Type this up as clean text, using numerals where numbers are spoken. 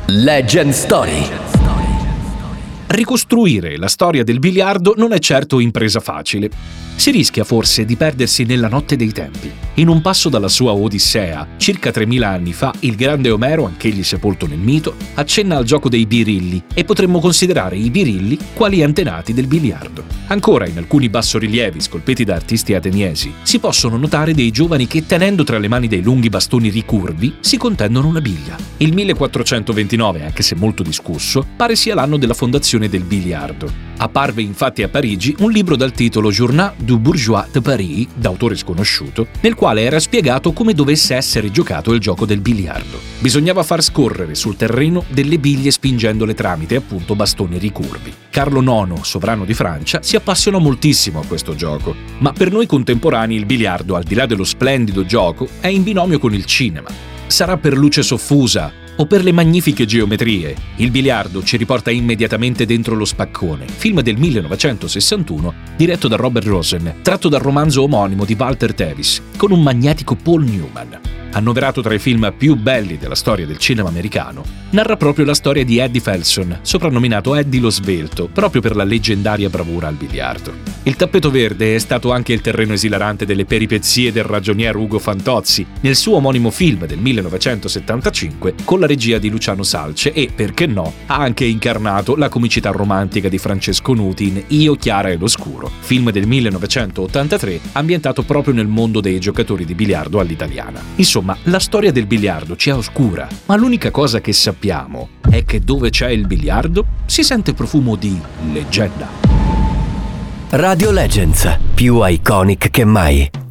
Legend Story. Ricostruire la storia del biliardo non è certo impresa facile. Si rischia forse di perdersi nella notte dei tempi. In un passo dalla sua Odissea, circa 3000 anni fa, il grande Omero, anch'egli sepolto nel mito, accenna al gioco dei birilli e potremmo considerare i birilli quali antenati del biliardo. Ancora, in alcuni bassorilievi scolpiti da artisti ateniesi, si possono notare dei giovani che, tenendo tra le mani dei lunghi bastoni ricurvi, si contendono una biglia. Il 1429, anche se molto discusso, pare sia l'anno della fondazione del biliardo. Apparve infatti a Parigi un libro dal titolo Journal du Bourgeois de Paris, d'autore sconosciuto, nel quale era spiegato come dovesse essere giocato il gioco del biliardo. Bisognava far scorrere sul terreno delle biglie spingendole tramite appunto bastoni ricurvi. Carlo IX, sovrano di Francia, si appassionò moltissimo a questo gioco, ma per noi contemporanei il biliardo, al di là dello splendido gioco, è in binomio con il cinema. Sarà per luce soffusa o per le magnifiche geometrie. Il biliardo ci riporta immediatamente dentro Lo spaccone, film del 1961 diretto da Robert Rosen, tratto dal romanzo omonimo di Walter Tevis, con un magnetico Paul Newman. Annoverato tra i film più belli della storia del cinema americano, narra proprio la storia di Eddie Felson, soprannominato Eddie lo Svelto, proprio per la leggendaria bravura al biliardo. Il tappeto verde è stato anche il terreno esilarante delle peripezie del ragionier Ugo Fantozzi nel suo omonimo film del 1975 con la regia di Luciano Salce e, perché no, ha anche incarnato la comicità romantica di Francesco Nuti in Io, Chiara e l'Oscuro, film del 1983 ambientato proprio nel mondo dei giocatori di biliardo all'italiana. Insomma, la storia del biliardo ci è oscura, ma l'unica cosa che sappiamo è che dove c'è il biliardo si sente profumo di leggenda. Radio Legends, più iconic che mai.